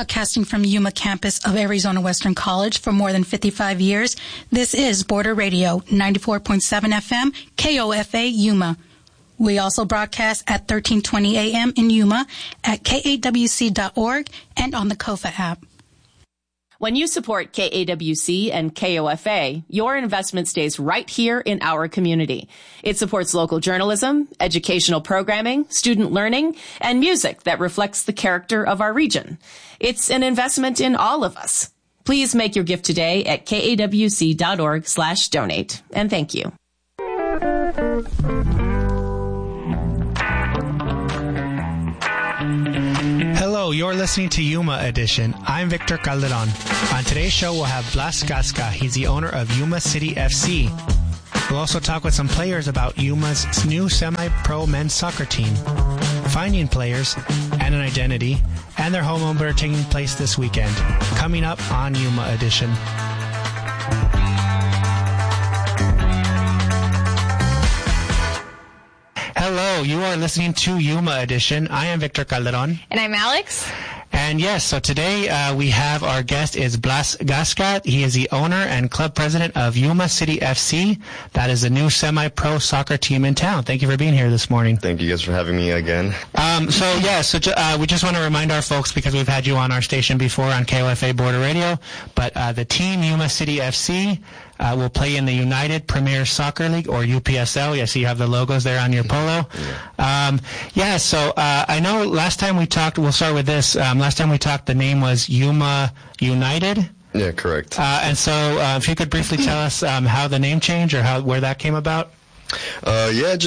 Broadcasting from Yuma campus of Arizona Western College for more than 55 years, this is Border Radio, 94.7 FM, KOFA Yuma. We also broadcast at 1320 AM in Yuma, at kawc.org, and on the KOFA app. When you support KAWC and KOFA, your investment stays right here in our community. It supports local journalism, educational programming, student learning, and music that reflects the character of our region. It's an investment in all of us. Please make your gift today at kawc.org/donate. And thank you. Hello, you're listening to Yuma Edition. I'm Victor Calderon. On today's show, we'll have Blas Gasca. He's the owner of Yuma City FC. We'll also talk with some players about Yuma's new semi-pro men's soccer team, finding players and an identity, and their home opener taking place this weekend. Coming up on Yuma Edition. Hello, you are listening to Yuma Edition. I am Victor Calderon. And I'm Alex. And yes, so today we have our guest is Blas Gasca. He is the owner and club president of Yuma City FC. That is the new semi-pro soccer team in town. Thank you for being here this morning. Thank you guys for having me again. We just want to remind our folks, because we've had you on our station before on KOFA Border Radio, but the team Yuma City FC will play in the United Premier Soccer League, or UPSL. Yes, you have the logos there on your polo. So I know last time we talked, we'll start with this. Last time we talked, the name was Yuma United. Yeah, correct. And so if you could briefly tell us how the name changed or where that came about. It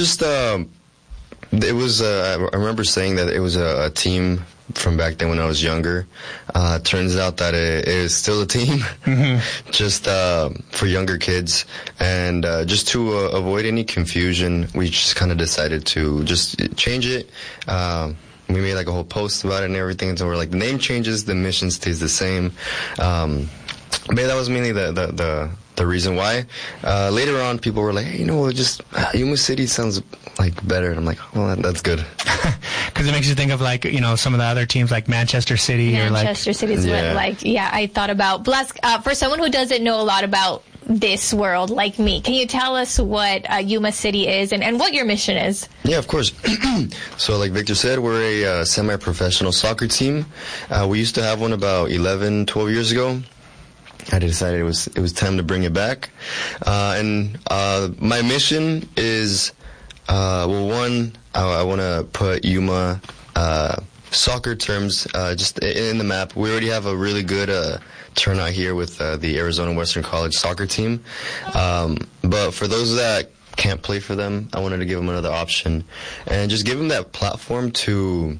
was, I remember saying that it was a team from back then when I was younger. Turns out that it is still a team, just for younger kids. And just to avoid any confusion, we just kind of decided to just change it. We made like a whole post about it and everything. So we're like, the name changes, the mission stays the same. But that was mainly the reason why. Later on, people were like, hey, just Yuma City sounds like better. And I'm like, well, that's good. Because it makes you think of some of the other teams like Manchester City. Manchester City is what I thought about. Blas, for someone who doesn't know a lot about this world like me, can you tell us what Yuma City is and what your mission is? Yeah, of course. So like Victor said, we're a semi-professional soccer team. We used to have one about 11, 12 years ago. I decided it was time to bring it back. And my mission is, one, I want to put Yuma soccer terms just in the map. We already have a really good turnout here with the Arizona Western College soccer team. But for those that can't play for them, I wanted to give them another option and just give them that platform to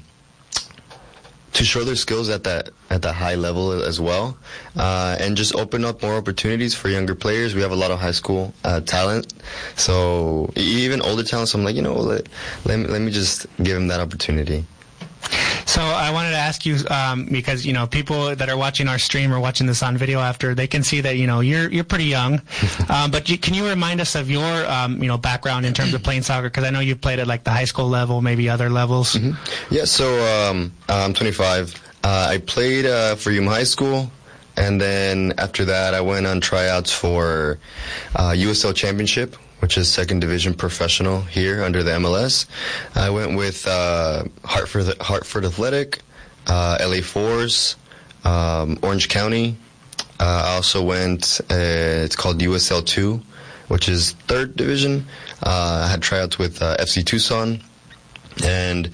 show their skills at that high level as well, and just open up more opportunities for younger players. We have a lot of high school talent, so even older talent. So I'm like, let me just give them that opportunity. So I wanted to ask you, because, people that are watching our stream or watching this on video after, they can see that, you're pretty young. But can you remind us of your, background in terms of playing soccer? Because I know you've played at like the high school level, maybe other levels. Mm-hmm. Yeah, so I'm 25. I played for Yuma High School. And then after that, I went on tryouts for USL Championship, which is second division professional here under the MLS. I went with Hartford Athletic, LA Force, Orange County. I also went, it's called USL 2, which is third division. I had tryouts with FC Tucson. And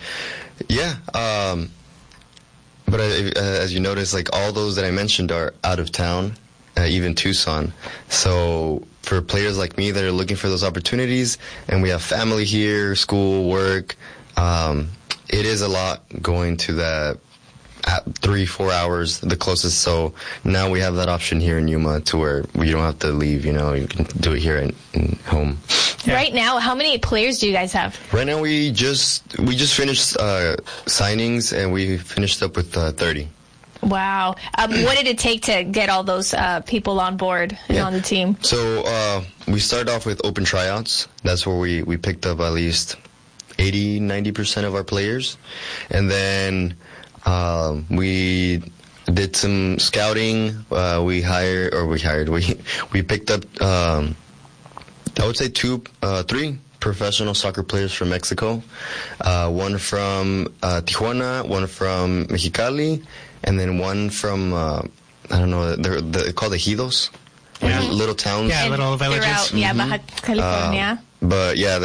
but as you notice, like all those that I mentioned are out of town, even Tucson. So for players like me that are looking for those opportunities, and we have family here, school, work, it is a lot going to that at 3-4 hours, the closest. So now we have that option here in Yuma to where we don't have to leave, you can do it here in home. Yeah. Right now, how many players do you guys have? Right now we just finished signings, and we finished up with 30. Wow. What did it take to get all those people on board and on the team? So we started off with open tryouts. That's where we picked up at least 80-90% of our players. And then we did some scouting. We picked up, I would say 3 professional soccer players from Mexico. One from Tijuana, one from Mexicali, and then one from, I don't know, they're called ejidos. Yeah. Little towns. Yeah, little villages. Throughout, Baja California. But yeah,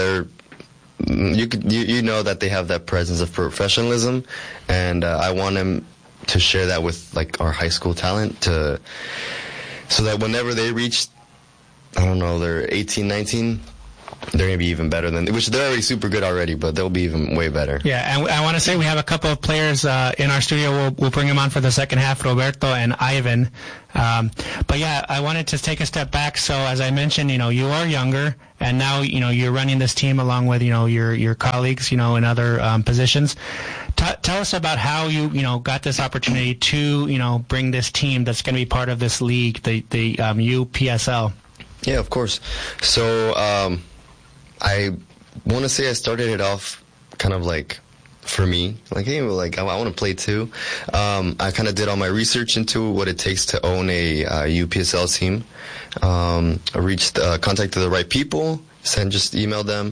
you know that they have that presence of professionalism, and I want them to share that with like our high school talent so that whenever they reach, I don't know, they're 18, 19, they're going to be even better which they're already super good already, but they'll be even way better. Yeah, and I want to say we have a couple of players in our studio. We'll bring them on for the second half, Roberto and Ivan. But yeah, I wanted to take a step back. So as I mentioned, you are younger, and now, you're running this team along with, your colleagues, in other positions. Tell us about how you got this opportunity to, bring this team that's going to be part of this league, the UPSL. Yeah, of course. So, I want to say I started it off kind of like for me, like, hey, I want to play too. I kind of did all my research into what it takes to own a UPSL team. I contacted the right people, just emailed them,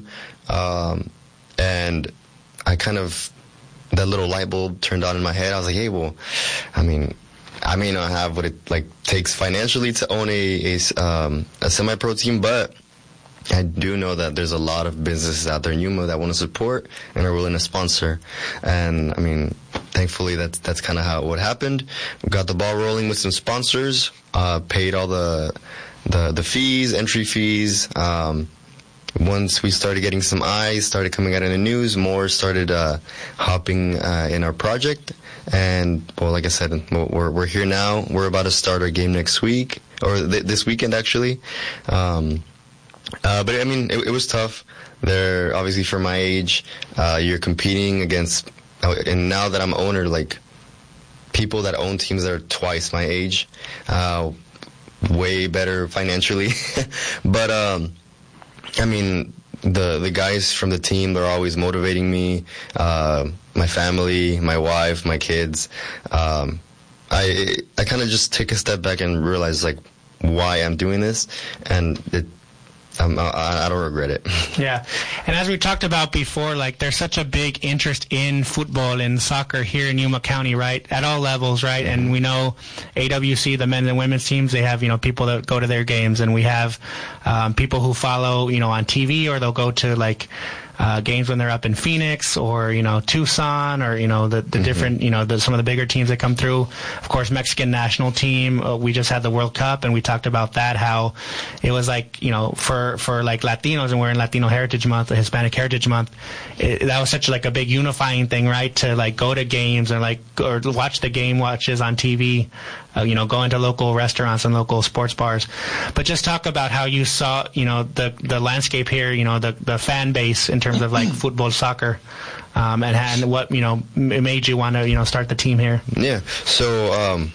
and I kind of, that little light bulb turned on in my head. I was like, hey, well, I may not have what it takes financially to own a semi-pro team, but I do know that there's a lot of businesses out there in Yuma that want to support and are willing to sponsor. And thankfully that's kind of how it happened. We got the ball rolling with some sponsors, paid all the fees, entry fees. Once we started getting some eyes, started coming out in the news, more started hopping in our project. And, well, like I said, we're here now. We're about to start our game next week, or this weekend, actually. But it was tough. They're obviously, for my age, you're competing against, and now that I'm owner, people that own teams that are twice my age, way better financially. But, the guys from the team, they're always motivating me, my family, my wife, my kids. I kind of just take a step back and realize, why I'm doing this, and I don't regret it. Yeah. And as we talked about before, there's such a big interest in football and soccer here in Yuma County, right? At all levels, right? And we know AWC, the men's and women's teams, they have, people that go to their games, and we have people who follow, on TV, or they'll go to games when they're up in Phoenix or, Tucson, or, the different, some of the bigger teams that come through. Of course, Mexican national team, we just had the World Cup, and we talked about that, how it was for Latinos, and we're in Latino Heritage Month, the Hispanic Heritage Month, that was such a big unifying thing, right? To go to games or watch the game watches on TV, go into local restaurants and local sports bars. But just talk about how you saw, the landscape here, the fan base in terms of football, soccer, and what, made you want to, start the team here. Yeah. So,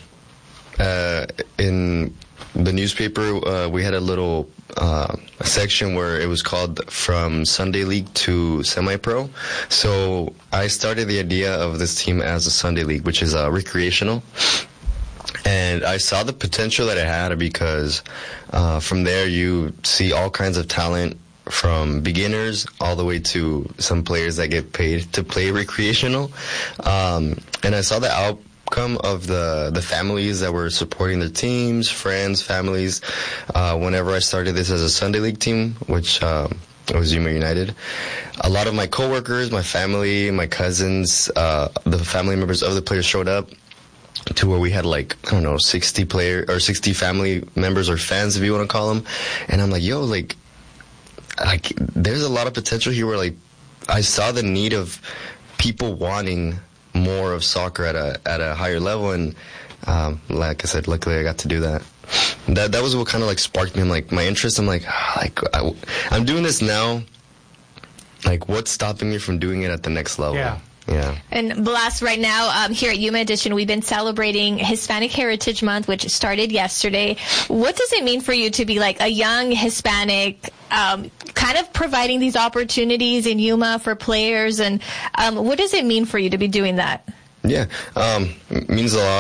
in the newspaper, we had a little section where it was called From Sunday League to Semi-Pro. So I started the idea of this team as a Sunday League, which is recreational. And I saw the potential that it had, because from there you see all kinds of talent, from beginners all the way to some players that get paid to play recreational. And I saw the outcome of the families that were supporting their teams, friends, families. Whenever I started this as a Sunday League team, which was Yuma United, a lot of my coworkers, my family, my cousins, the family members of the players showed up, to where we had 60 family members, or fans, if you want to call them. And I'm like, yo, there's a lot of potential here, where I saw the need of people wanting more of soccer at a higher level. And like I said, luckily I got to do that. That was what kind of sparked me. I'm my interest. I'm I'm doing this now. What's stopping me from doing it at the next level? Yeah. Yeah. And Blas, right now, here at Yuma Edition, we've been celebrating Hispanic Heritage Month, which started yesterday. What does it mean for you to be a young Hispanic, kind of providing these opportunities in Yuma for players? And what does it mean for you to be doing that? Yeah, it means a lot.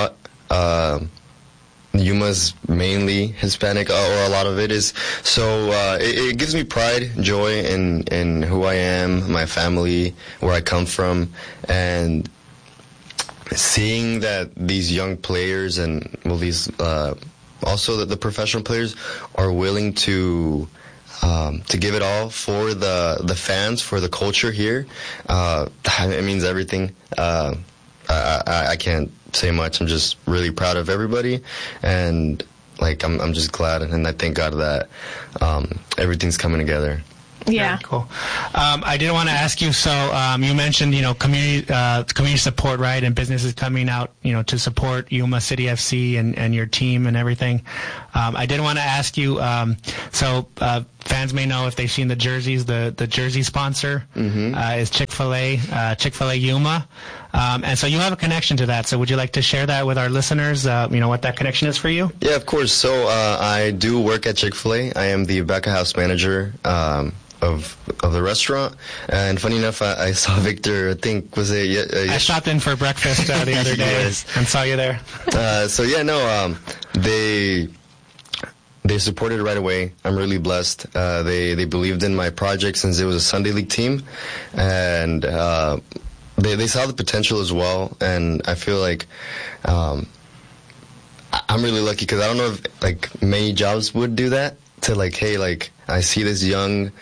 Yuma's mainly Hispanic, or a lot of it is. So it gives me pride, joy in who I am, my family, where I come from, and seeing that these young players and these also the professional players are willing to give it all for the fans, for the culture here. It means everything. I can't say much. I'm just really proud of everybody, and I'm just glad, and I thank God that everything's coming together. Yeah. Very cool. I did want to ask you, so you mentioned, community support, right, and businesses coming out, to support Yuma City FC and your team and everything. I did want to ask you, so fans may know if they've seen the jerseys, the jersey sponsor is Chick-fil-A, Chick-fil-A Yuma. And so you have a connection to that. So would you like to share that with our listeners, what that connection is for you? Yeah, of course. So I do work at Chick-fil-A. I am the back of house manager of the restaurant. And funny enough, I saw Victor, I think, was it? I stopped in for breakfast the other day and saw you there. They supported right away. I'm really blessed. They believed in my project since it was a Sunday League team. And they saw the potential as well. And I feel like I'm really lucky because I don't know if many jobs would do that. To I see this young,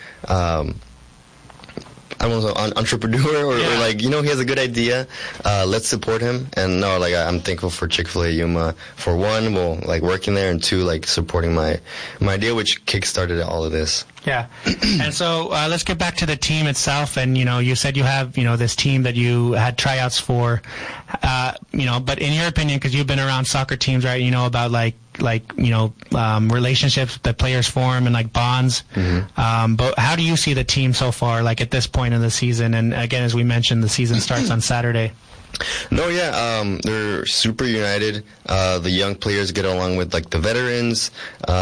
entrepreneur or he has a good idea. Let's support him. And I'm thankful for Chick-fil-A Yuma for one, working there, and two, supporting my idea, which kickstarted all of this. Yeah. And so let's get back to the team itself. And, you said you have, this team that you had tryouts for, but in your opinion, because you've been around soccer teams, right, about relationships that players form and bonds. But how do you see the team so far, at this point in the season? And again, as we mentioned, the season starts on Saturday. No, yeah, they're super united. The young players get along with the veterans.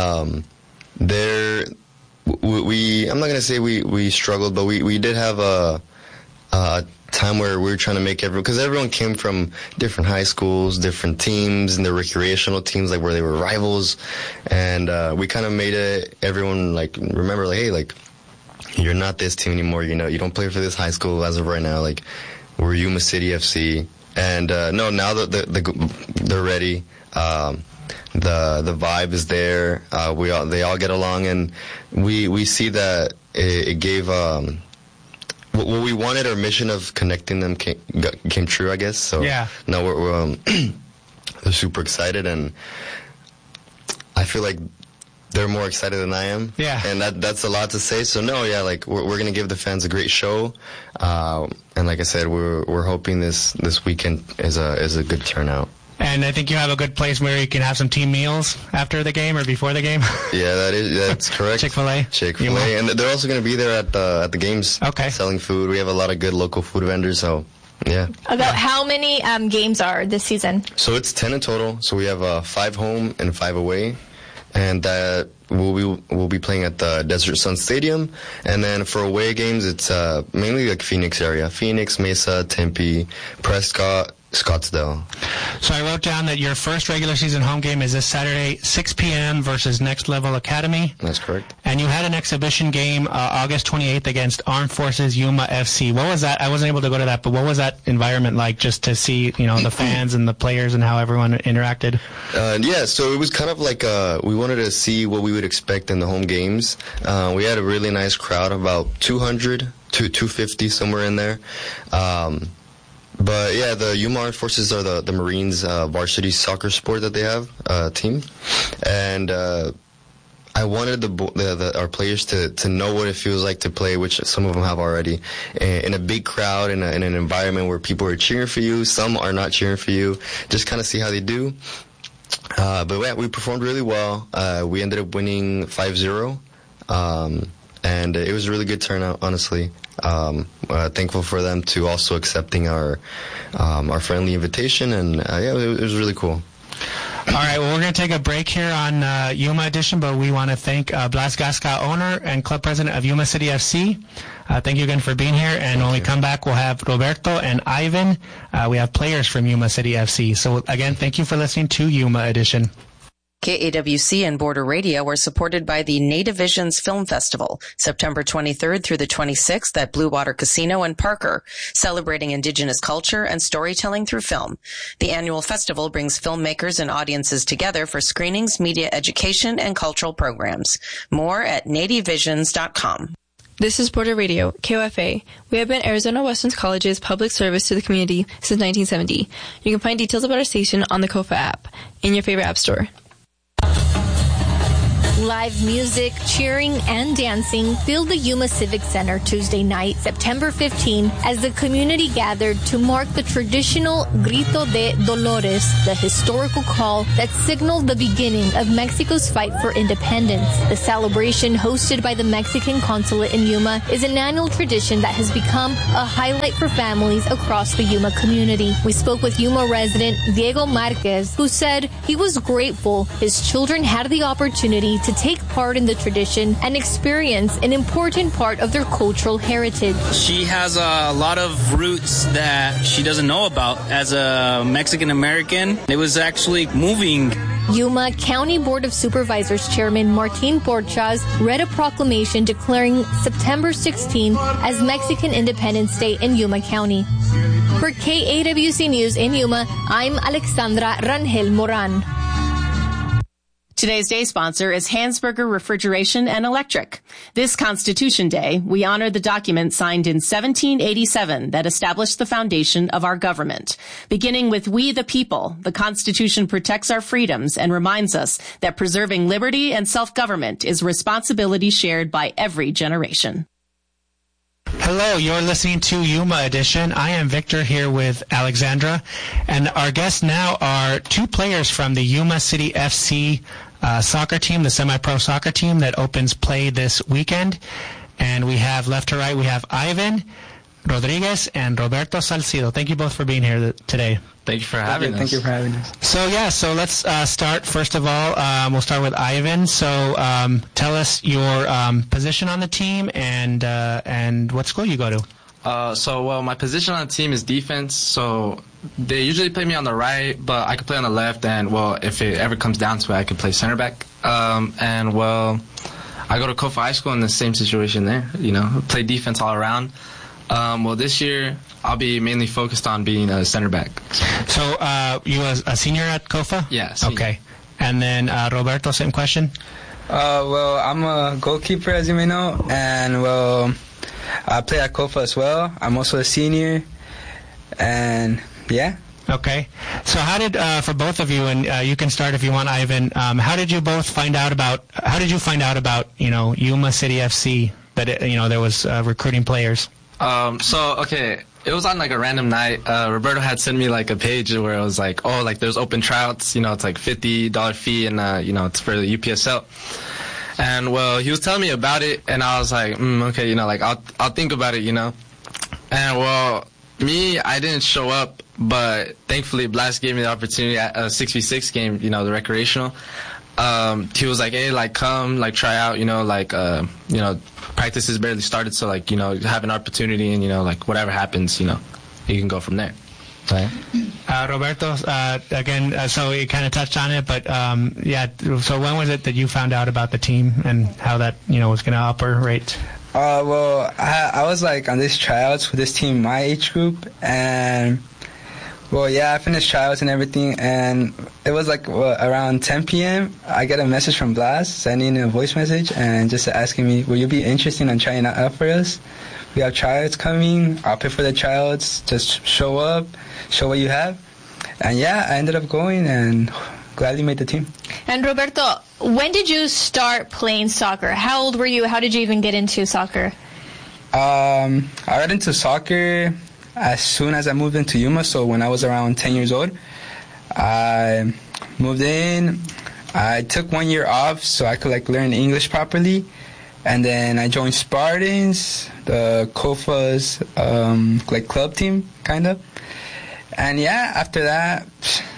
I'm not gonna say we struggled, but we did have a time where we were trying to make because everyone came from different high schools, different teams, and the recreational teams where they were rivals, and we kind of made it everyone remember hey, you're not this team anymore, you don't play for this high school as of right now, we're Yuma City FC, and no, now that they're ready. The vibe is there. They all get along, and we see that it gave what we wanted. Our mission of connecting them came true, I guess. So yeah. No, we're they're super excited, and I feel like they're more excited than I am. Yeah. And that's a lot to say. So no, yeah, we're gonna give the fans a great show, and like I said, we're hoping this weekend is a good turnout. And I think you have a good place where you can have some team meals after the game or before the game. Yeah, that's correct. Chick-fil-A. Chick-fil-A, and they're also going to be there at the games. Okay. Selling food. We have a lot of good local food vendors. So, yeah. About how many games are this season? So it's 10 in total. So we have 5 home and 5 away, and that we'll be playing at the Desert Sun Stadium. And then for away games, it's mainly Phoenix area: Phoenix, Mesa, Tempe, Prescott, Scottsdale. So I wrote down that your first regular season home game is this Saturday, 6 p.m. versus Next Level Academy. That's correct. And you had an exhibition game August 28th against Armed Forces Yuma FC. What was that? I wasn't able to go to that, but what was that environment like, just to see, the fans and the players and how everyone interacted? Yeah, so it was kind of we wanted to see what we would expect in the home games. We had a really nice crowd, about 200 to 250, somewhere in there. But yeah, the Yuma Armed Forces are the Marines varsity soccer sport that they have team, and I wanted our players to know what it feels like to play, which some of them have already, in a big crowd, in an environment where people are cheering for you, some are not cheering for you, just kind of see how they do. But yeah, we performed really well. We ended up winning 5-0, and it was a really good turnout, honestly. Thankful for them to also accepting our friendly invitation, and yeah, it was really cool. All right, well, we're going to take a break here on Yuma Edition, but we want to thank Blas Gasca, owner and club president of Yuma City FC. Thank you again for being here, and when we come back, we'll have Roberto and Ivan. We have players from Yuma City FC. So, again, thank you for listening to Yuma Edition. KAWC and Border Radio are supported by the Native Visions Film Festival, September 23rd through the 26th at Blue Water Casino in Parker, celebrating Indigenous culture and storytelling through film. The annual festival brings filmmakers and audiences together for screenings, media education, and cultural programs. More at nativevisions.com. This is Border Radio, KOFA. We have been Arizona Western College's public service to the community since 1970. You can find details about our station on the KOFA app in your favorite app store. Live music, cheering, and dancing filled the Yuma Civic Center Tuesday night, September 15, as the community gathered to mark the traditional Grito de Dolores, the historical call that signaled the beginning of Mexico's fight for independence. The celebration, hosted by the Mexican consulate in Yuma, is an annual tradition that has become a highlight for families across the Yuma community. We spoke with Yuma resident Diego Marquez, who said he was grateful his children had the opportunity to take part in the tradition and experience an important part of their cultural heritage. She has a lot of roots that she doesn't know about. As a Mexican American, it was actually moving. Yuma County Board of Supervisors Chairman Martin Porchas read a proclamation declaring September 16 as Mexican Independence Day in Yuma County. For KAWC News in Yuma, I'm Alexandra Rangel Moran. Today's day sponsor is Hansberger Refrigeration and Electric. This Constitution Day, we honor the document signed in 1787 that established the foundation of our government. Beginning with We the People, the Constitution protects our freedoms and reminds us that preserving liberty and self-government is a responsibility shared by every generation. Hello, you're listening to Yuma Edition. I am Victor here with Alexandra, and our guests now are two players from the Yuma City FC soccer team, the semi-pro soccer team that opens play this weekend. And we have left to right, we have Ivan Rodriguez and Roberto Salcido. Thank you both for being here today. Thank you for having us. Thank you for having us. So let's start. First of all, we'll start with Ivan. So tell us your position on the team and what school you go to. Well, my position on the team is defense. So they usually play me on the right, but I can play on the left. And, well, if it ever comes down to it, I can play center back. I go to Kofa High School in the same situation there. Play defense all around. This year I'll be mainly focused on being a center back. So you a senior at Kofa? Yeah, senior. Okay. And then Roberto, same question? I'm a goalkeeper, as you may know, and I play at Kofa as well. I'm also a senior, and yeah. Okay. So how did, for both of you, and you can start if you want, Ivan, how did you find out about, Yuma City FC, that, there was recruiting players? It was on like a random night. Roberto had sent me like a page where it was like, there's open tryouts, it's like $50 fee and, it's for the UPSL. And he was telling me about it and I was like, okay, I'll think about it, And me, I didn't show up, but thankfully Blas gave me the opportunity at a 6v6 game, the recreational. He was like, hey, come, try out, practice has barely started, so, have an opportunity and, whatever happens, you can go from there. Right. Roberto, again, so you kind of touched on it, but, so when was it that you found out about the team and how that, was going to operate? I was, on these tryouts with this team, my age group, and... I finished tryouts and everything, and it was around 10 p.m. I get a message from Blas sending a voice message and just asking me, will you be interested in trying out for us? We have tryouts coming. I'll pay for the tryouts. Just show up, show what you have. And I ended up going and gladly made the team. And Roberto, when did you start playing soccer? How old were you? How did you even get into soccer? I got into soccer as soon as I moved into Yuma, so when I was around 10 years old. I moved in. I took 1 year off so I could learn English properly. And then I joined Spartans, the Kofa's club team, kind of. And after that,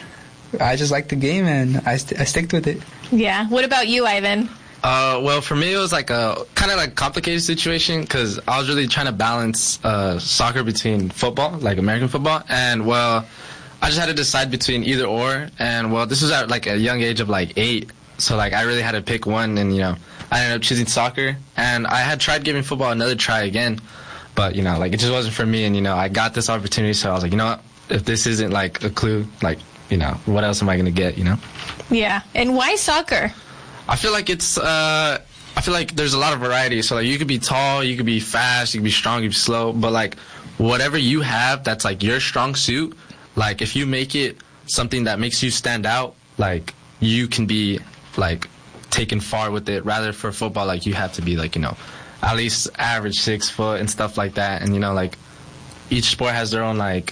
I just like the game, and I stick with it. Yeah. What about you, Ivan? Well, for me, it was like a kind of like complicated situation because I was really trying to balance soccer between football, like American football, and well, I just had to decide between either or. And well, this was at like a young age of like 8, so like I really had to pick one, and I ended up choosing soccer. And I had tried giving football another try again, but like it just wasn't for me. And I got this opportunity, so I was like, what? If this isn't like a clue, like what else am I gonna get? Yeah. And why soccer? I feel like there's a lot of variety. So like you could be tall, you could be fast, you could be strong, you could be slow, but like whatever you have that's like your strong suit, like if you make it something that makes you stand out, like you can be like taken far with it. Rather for football, like you have to be like at least average 6 foot and stuff like that. And like each sport has their own like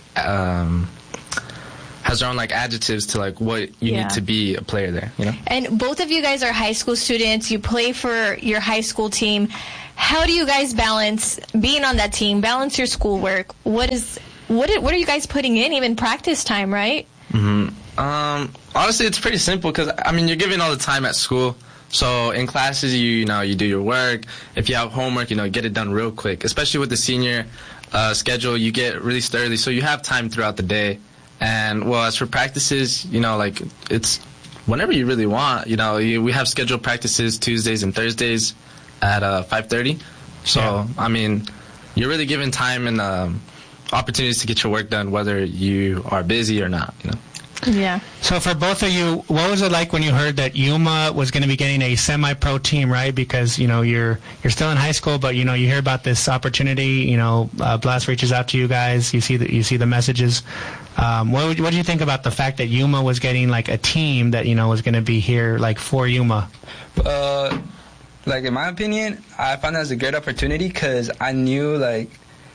adjectives to like what you need to be a player there, And both of you guys are high school students. You play for your high school team. How do you guys balance being on that team, balance your schoolwork? What are you guys putting in, even practice time, right? Honestly, it's pretty simple because you're given all the time at school. So in classes, you do your work. If you have homework, get it done real quick. Especially with the senior schedule, you get released early, so you have time throughout the day. And well, as for practices, like it's whenever you really want. We have scheduled practices Tuesdays and Thursdays at 5:30. So you're really given time and opportunities to get your work done, whether you are busy or not. Yeah. So for both of you, what was it like when you heard that Yuma was going to be getting a semi-pro team, right? Because you're still in high school, but you hear about this opportunity. Blast reaches out to you guys. You see the messages. What do you think about the fact that Yuma was getting like a team that was going to be here like for Yuma? Like in my opinion, I found that as a great opportunity because I knew like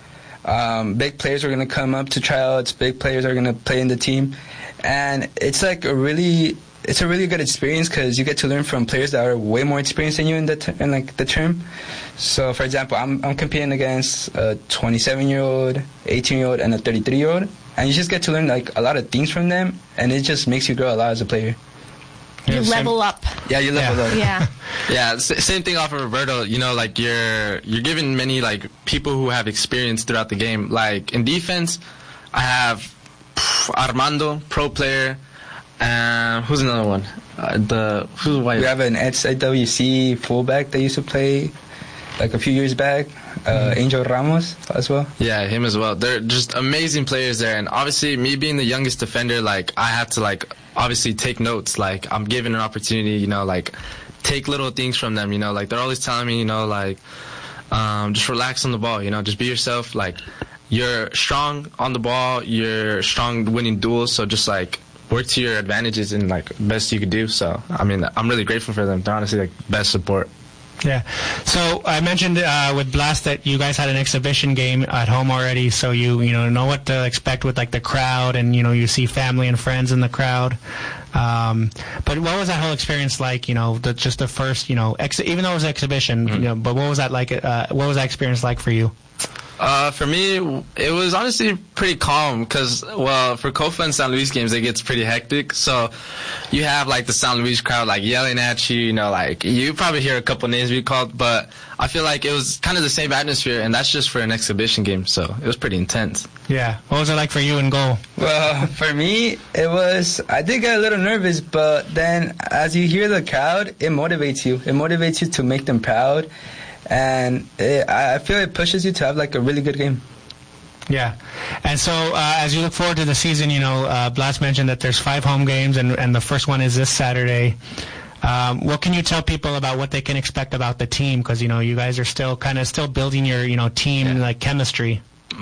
big players were going to come up to tryouts. Big players are going to play in the team. And it's like a really good experience because you get to learn from players that are way more experienced than you in the term. So, for example, I'm competing against a 27-year-old, 18-year-old, and a 33-year-old, and you just get to learn like a lot of things from them, and it just makes you grow a lot as a player. You level up. Yeah, you level up. Yeah. Yeah, same thing off of Roberto. Like you're given many like people who have experience throughout the game. Like in defense, I have Armando, pro player. Who's another one? Who's white? We have an XWC fullback that used to play like a few years back. Angel Ramos as well. Yeah, him as well. They're just amazing players there. And obviously, me being the youngest defender, like I have to like obviously take notes. Like I'm given an opportunity, like take little things from them. Like they're always telling me, like just relax on the ball. Just be yourself. Like you're strong on the ball. You're strong winning duels. So just like work to your advantages and like best you could do. So I'm really grateful for them. They're honestly like best support. Yeah. So I mentioned with Blast that you guys had an exhibition game at home already, so you know what to expect with like the crowd, and you see family and friends in the crowd. But what was that whole experience like? Just the first, even though it was an exhibition, but what was that like? What was that experience like for you? For me, it was honestly pretty calm because, well, for COFA and San Luis games, it gets pretty hectic. So you have, like, the San Luis crowd, like, yelling at you, like, you probably hear a couple names be called, but I feel like it was kind of the same atmosphere, and that's just for an exhibition game, so it was pretty intense. Yeah. What was it like for you in goal? Well, for me, I did get a little nervous, but then as you hear the crowd, it motivates you. It motivates you to make them proud. And I feel it pushes you to have like a really good game. Yeah. And so as you look forward to the season, Blast mentioned that there's 5 home games and the first one is this Saturday. What can you tell people about what they can expect about the team? Because, you guys are still building your, team like chemistry.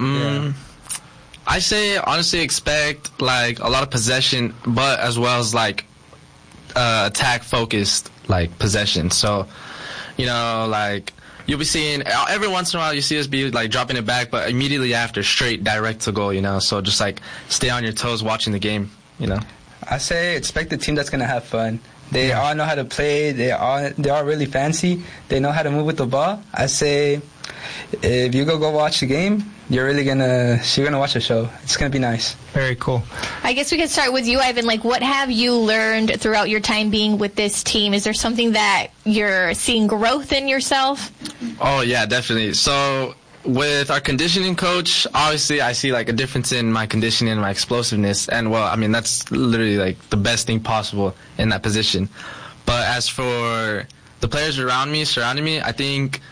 I say honestly expect like a lot of possession, but as well as like attack focused like possession. So, like you'll be seeing every once in a while you see us be like dropping it back, but immediately after straight direct to goal, so just like stay on your toes watching the game, I say expect a team that's gonna have fun. They all know how to play. They are really fancy. They know how to move with the ball. I say if you go watch the game, you're gonna watch the show. It's gonna be nice. Very cool. I guess we could start with you, Ivan. Like, what have you learned throughout your time being with this team? Is there something that you're seeing growth in yourself? Oh, yeah, definitely. So with our conditioning coach, obviously I see like a difference in my conditioning and my explosiveness. And, well, I mean, that's literally like the best thing possible in that position. But as for the players surrounding me, I think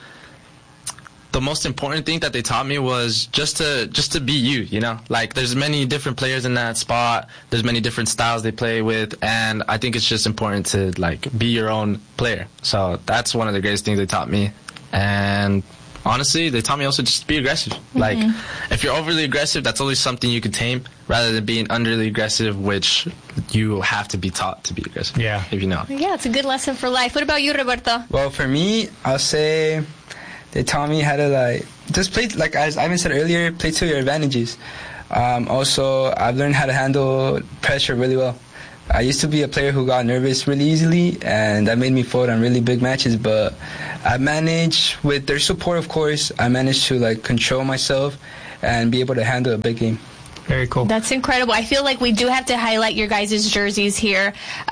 the most important thing that they taught me was just to be you know? Like, there's many different players in that spot. There's many different styles they play with. And I think it's just important to, like, be your own player. So that's one of the greatest things they taught me. And honestly, they taught me also just to be aggressive. Mm-hmm. Like, if you're overly aggressive, that's always something you could tame, rather than being underly aggressive, which you have to be taught to be aggressive. Yeah. If you know. Yeah, it's a good lesson for life. What about you, Roberto? Well, for me, I'll say they taught me how to, like, just play, like as Ivan said earlier, play to your advantages. Also, I've learned how to handle pressure really well. I used to be a player who got nervous really easily, and that made me fold on really big matches, but I managed, with their support, of course, I managed to, like, control myself and be able to handle a big game. Very cool. That's incredible. I feel like we do have to highlight your guys' jerseys here.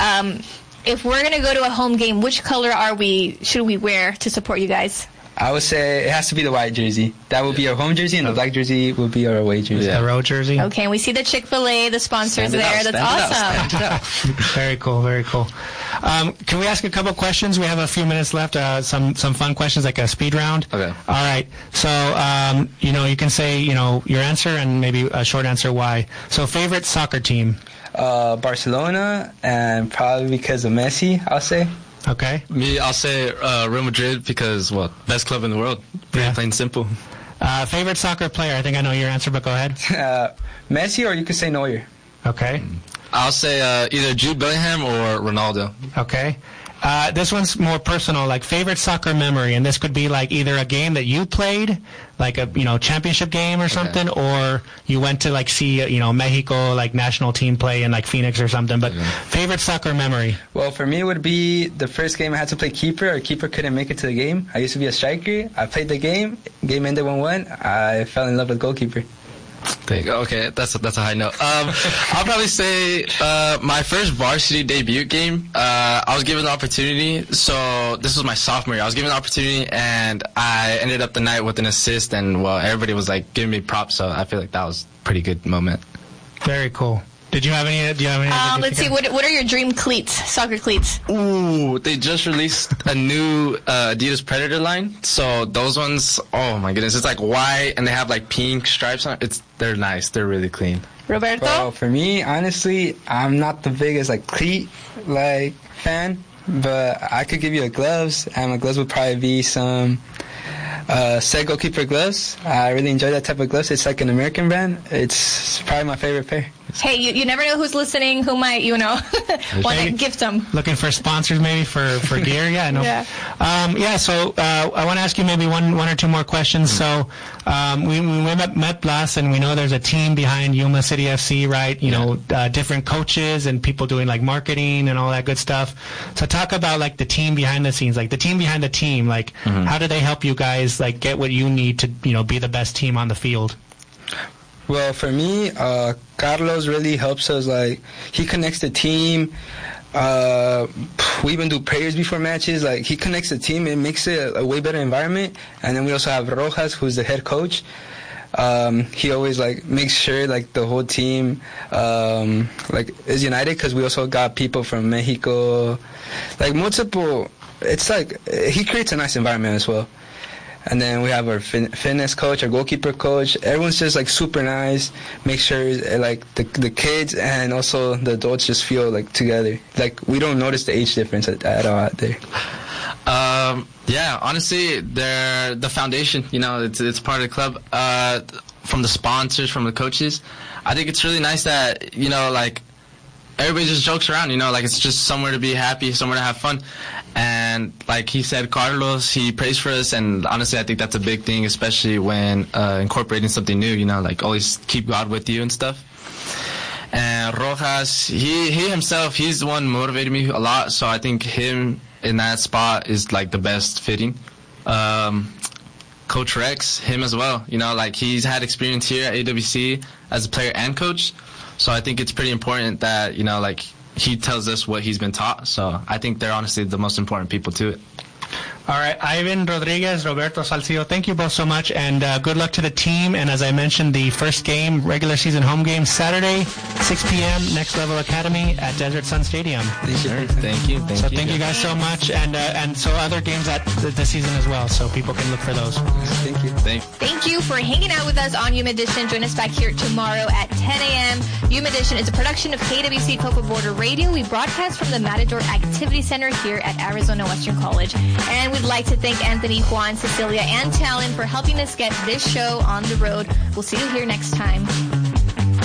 If we're going to go to a home game, which color should we wear to support you guys? I would say it has to be the white jersey. That would be our home jersey, and the black jersey would be our away jersey. The road jersey. Okay, and we see the Chick-fil-A, the sponsors there. That's awesome. Very cool, very cool. Can we ask a couple questions? We have a few minutes left. Some fun questions, like a speed round. Okay. All right. So, you can say, your answer and maybe a short answer why. So, favorite soccer team? Barcelona, and probably because of Messi, I'll say. Okay. Me, I'll say Real Madrid because, well, best club in the world. Plain and simple. Favorite soccer player? I think I know your answer, but go ahead. Messi, or you could say Neuer. Okay. I'll say either Jude Bellingham or Ronaldo. Okay. This one's more personal, like favorite soccer memory, and this could be like either a game that you played, like a championship game or something, or you went to like see Mexico like national team play in like Phoenix or something. But favorite soccer memory? Well, for me it would be the first game I had to play keeper. Our keeper couldn't make it to the game. I used to be a striker. I played the game. Game ended 1-1. I fell in love with goalkeeper. There you go. Okay, that's a high note. I'll probably say my first varsity debut game. I was given the opportunity. So this was my sophomore year. I was given the opportunity, and I ended up the night with an assist. And well, everybody was like giving me props. So I feel like that was a pretty good moment. Very cool. Do you have any? Let's see. What are your dream cleats? Soccer cleats? Ooh, they just released a new Adidas Predator line. So those ones, oh my goodness, it's like white and they have like pink stripes on it. They're nice. They're really clean. Roberto? Well, for me, honestly, I'm not the biggest like cleat fan, but I could give you gloves, and my gloves would probably be some Set Goalkeeper gloves. I really enjoy that type of gloves. It's like an American brand. It's probably my favorite pair. Hey, you never know who's listening, who might, want to gift them. Looking for sponsors maybe for gear? Yeah, no. So I want to ask you maybe one or two more questions. So we met last, and we know there's a team behind Yuma City FC, right? Different coaches and people doing like marketing and all that good stuff. So talk about like the team behind the scenes, like the team behind the team. Like how do they help you guys like get what you need to be the best team on the field? Well, for me, Carlos really helps us. Like, he connects the team. We even do prayers before matches. Like, he connects the team. It makes it a way better environment. And then we also have Rojas, who's the head coach. He always makes sure the whole team is united, because we also got people from Mexico, multiple. It's he creates a nice environment as well. And then we have our fitness coach, our goalkeeper coach. Everyone's just super nice. Make sure the kids and also the adults just feel together. We don't notice the age difference at all out there. Yeah, honestly, they're the foundation. It's part of the club. From the sponsors, from the coaches, I think it's really nice that everybody just jokes around. It's just somewhere to be happy, somewhere to have fun. And like he said, Carlos, he prays for us, and honestly, I think that's a big thing, especially when incorporating something new. Always keep God with you and stuff. And Rojas, he himself, he's the one motivated me a lot. So I think him in that spot is the best fitting. Coach Rex, him as well. You know, like he's had experience here at AWC as a player and coach. So I think it's pretty important that, you know, like he tells us what he's been taught. So I think they're honestly the most important people to it. All right, Ivan Rodriguez, Roberto Salcido, thank you both so much, and good luck to the team. And as I mentioned, the first game, regular season home game, Saturday, 6 p.m., Next Level Academy at Desert Sun Stadium. Thank you. Thank you guys so much, and so other games at the season as well, so people can look for those. Thank you. Thank you for hanging out with us on Yuma Edition. Join us back here tomorrow at 10 a.m. Yuma Edition is a production of KWC Copa Border Radio. We broadcast from the Matador Activity Center here at Arizona Western College. And we'd like to thank Anthony, Juan, Cecilia, and Talon for helping us get this show on the road. We'll see you here next time.